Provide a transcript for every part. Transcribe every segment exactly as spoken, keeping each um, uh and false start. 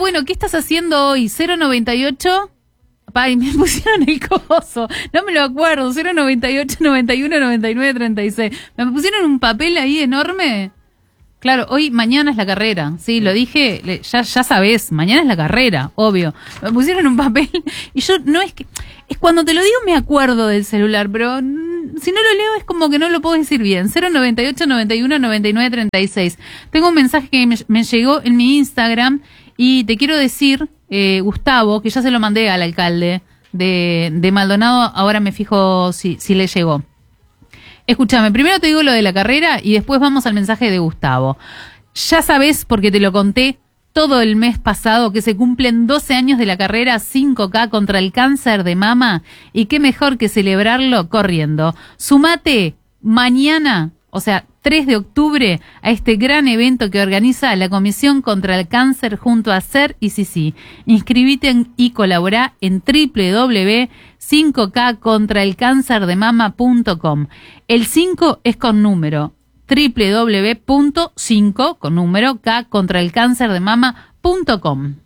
bueno, ¿qué estás haciendo hoy? cero noventa y ocho Ay, me pusieron el coso. No me lo acuerdo. cero noventa y ocho, noventa y uno, noventa y nueve, treinta y seis Me pusieron un papel ahí enorme. Claro, hoy, mañana es la carrera. Sí, lo dije, ya, ya sabés, mañana es la carrera, obvio. Me pusieron un papel y yo no es que... Es cuando te lo digo me acuerdo del celular, pero mm, si no lo leo es como que no lo puedo decir bien. cero noventa y ocho, noventa y uno, noventa y nueve, treinta y seis Tengo un mensaje que me, me llegó en mi Instagram y te quiero decir, eh, Gustavo, que ya se lo mandé al alcalde de, de Maldonado, ahora me fijo si, si le llegó. Escúchame, primero te digo lo de la carrera y después vamos al mensaje de Gustavo. Ya sabés, porque te lo conté todo el mes pasado, que se cumplen doce años de la carrera cinco K contra el cáncer de mama y qué mejor que celebrarlo corriendo. Sumate mañana, o sea, tres de octubre, a este gran evento que organiza la Comisión contra el Cáncer junto a C E R y C I C I. Inscribite en, y colabora en doble u doble u doble u punto cinco K contra el cáncer de mama punto com. El cinco es con número. doble u doble u doble u punto cinco con número K contra el cáncer de mama punto com.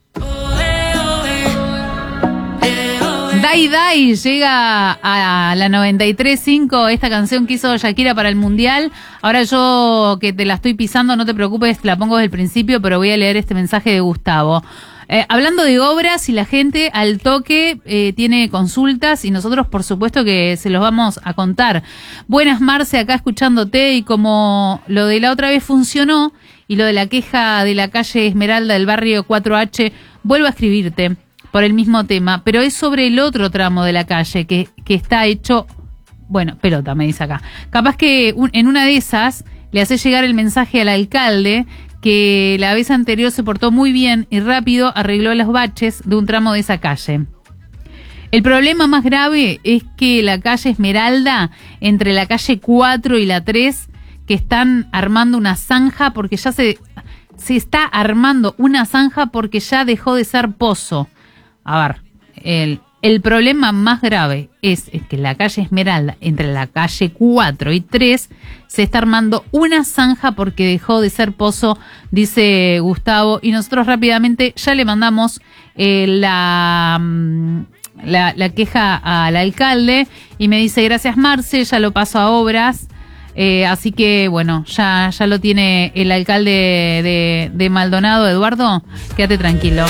Dai Dai llega a la noventa y tres punto cinco, esta canción que hizo Shakira para el Mundial. Ahora yo que te la estoy pisando, no te preocupes, te la pongo desde el principio, pero voy a leer este mensaje de Gustavo. Eh, hablando de obras y la gente al toque eh, tiene consultas y nosotros por supuesto que se los vamos a contar. Buenas, Marce, acá escuchándote, y como lo de la otra vez funcionó y lo de la queja de la calle Esmeralda del barrio cuatro H, vuelvo a escribirte por el mismo tema, pero es sobre el otro tramo de la calle que, que está hecho, bueno, pelota, me dice acá. Capaz que un, en una de esas le hace llegar el mensaje al alcalde que la vez anterior se portó muy bien y rápido arregló los baches de un tramo de esa calle. El problema más grave es que la calle Esmeralda, entre la calle cuatro y la tres, que están armando una zanja porque ya se, se está armando una zanja porque ya dejó de ser pozo. A ver, el, el problema más grave es, es que la calle Esmeralda, entre la calle cuatro y tres, se está armando una zanja porque dejó de ser pozo, dice Gustavo, y nosotros rápidamente ya le mandamos eh, la, la, la queja al alcalde y me dice, gracias Marce, ya lo paso a obras. Eh, así que, bueno, ya, ya lo tiene el alcalde de, de Maldonado, Eduardo. Quédate tranquilo.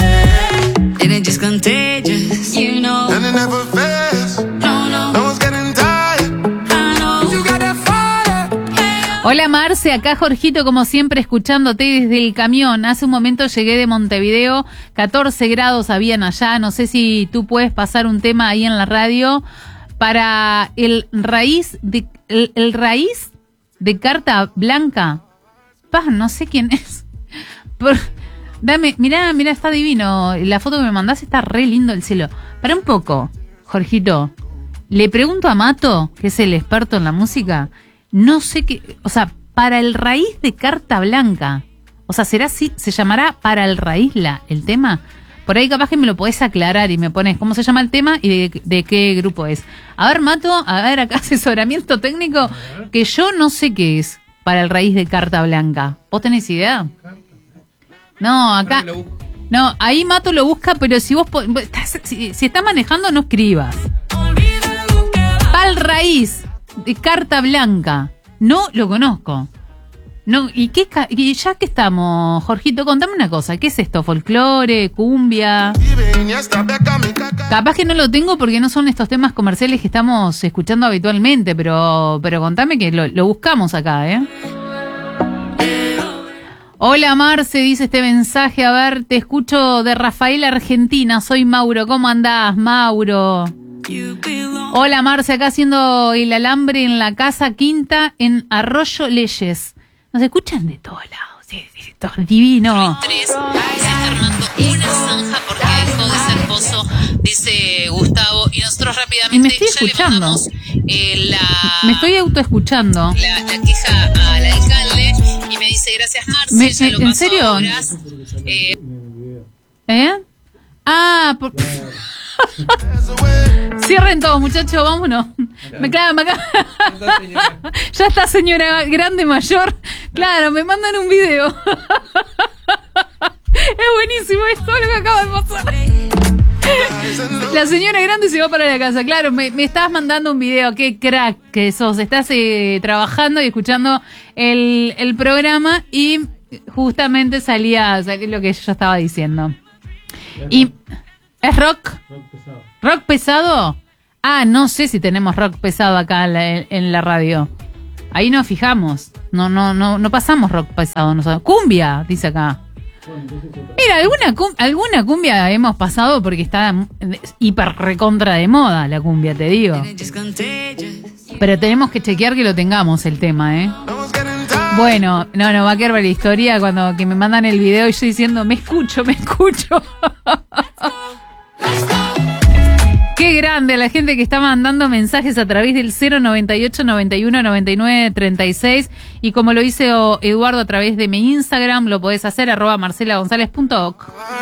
Hola Marce, acá Jorgito como siempre escuchándote desde el camión. Hace un momento llegué de Montevideo, catorce grados habían allá. No sé si tú puedes pasar un tema ahí en la radio para el raíz de, el, el raíz de carta blanca. Pa, no sé quién es. Por, dame, mirá, mirá, está divino. La foto que me mandaste está re lindo el cielo. Para un poco, Jorgito. Le pregunto a Mato, que es el experto en la música, no sé qué, o sea, para el raíz de carta blanca. O sea, ¿será así? ¿Se llamará para el raíz la, el tema? Por ahí capaz que me lo podés aclarar y me pones cómo se llama el tema y de, de qué grupo es. A ver, Mato, a ver, acá asesoramiento técnico, que yo no sé qué es para el raíz de carta blanca. ¿Vos tenés idea? No, acá... No, ahí Mato lo busca, pero si vos... Estás, si, si estás manejando, no escribas. Para el raíz de carta blanca. No lo conozco. No, ¿y qué y ya que estamos, Jorgito, contame una cosa, ¿qué es esto? ¿Folclore? ¿Cumbia? Capaz que no lo tengo porque no son estos temas comerciales que estamos escuchando habitualmente, pero pero contame que lo, lo buscamos acá, ¿eh? Hola Marce, dice este mensaje, a ver, te escucho de Rafael, Argentina, soy Mauro, ¿cómo andás, Mauro? Hola Marce, acá haciendo el alambre en la casa quinta en Arroyo Leyes. Nos escuchan de todos lados. Sí, sí, esto es divino. Se está armando una zanja porque dejó de ser pozo, dice Gustavo. Y nosotros rápidamente y me estoy escuchando. Eh, la, me estoy autoescuchando. La, la queja al alcalde y me dice gracias Marce. Me, ya me, lo ¿En serio? Eh, ¿Eh? Ah, por... Cierren todo, muchachos, vámonos. Me claro, me acá. Ya está, señora grande mayor. Claro, me mandan un video. Es buenísimo esto, lo que acaba de pasar. La señora grande se va para la casa. Claro, me, me estabas mandando un video. Qué crack que sos. Estás eh, trabajando y escuchando el, el programa y justamente salía, salía lo que yo estaba diciendo. Y ¿es rock? Rock pesado. ¿Rock pesado? Ah, no sé si tenemos rock pesado acá en la, en la radio. Ahí nos fijamos. No, no, no, no pasamos rock pesado. No, cumbia, dice acá. Mira, alguna, cum- alguna cumbia hemos pasado porque está hiper recontra de moda la cumbia, te digo. Pero tenemos que chequear que lo tengamos el tema, ¿eh? Bueno, no, no, va a quedar la historia cuando que me mandan el video y yo diciendo, me escucho, me escucho. Qué grande la gente que está mandando mensajes a través del cero noventa y ocho, noventa y uno, noventa y nueve, treinta y seis. Y como lo hizo Eduardo a través de mi Instagram, lo podés hacer arroba marcela gonzález punto oc.